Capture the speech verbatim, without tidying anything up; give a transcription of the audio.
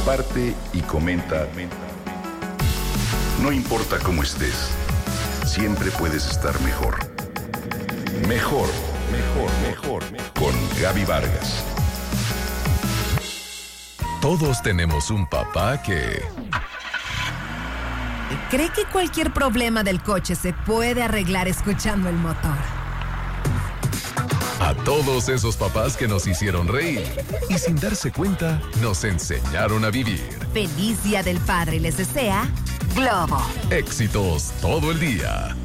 comparte y comenta. No importa cómo estés, siempre puedes estar mejor. Mejor, mejor, mejor, mejor. Con Gaby Vargas. Todos tenemos un papá que... ¿cree que cualquier problema del coche se puede arreglar escuchando el motor? A todos esos papás que nos hicieron reír y sin darse cuenta nos enseñaron a vivir. Feliz Día del Padre les desea Globo. Éxitos todo el día.